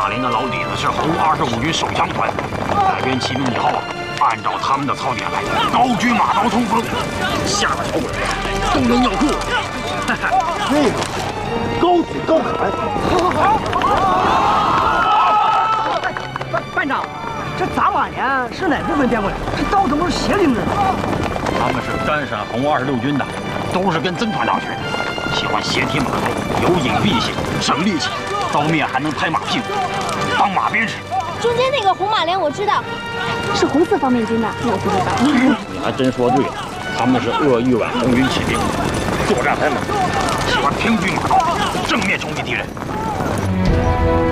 连的老底子是红25军守江团，改编起兵以后啊，按照他们的操点来，高举马刀冲锋，下了朝馆，动人要库。哈哈，那个高举高砍。 班长，这杂瓦连是哪部分编过来？这刀怎么是斜领着的？ 他们是甘陕红26军的，都是跟曾团长学的，喜欢斜踢马头，有隐蔽性，省力气，刀面还能拍马屁股，当马鞭使。 中间那个红马连我知道，是红四方面军的，我不知道。 你还真说对了，他们是鄂豫皖红军起兵，作战很猛，喜欢平举马刀，正面冲击敌人。